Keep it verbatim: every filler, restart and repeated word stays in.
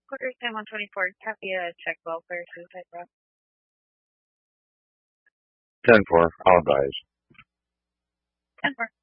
Quarter time one twenty-four. Copy a check welfare suicide route. ten four, I'll advise. ten four.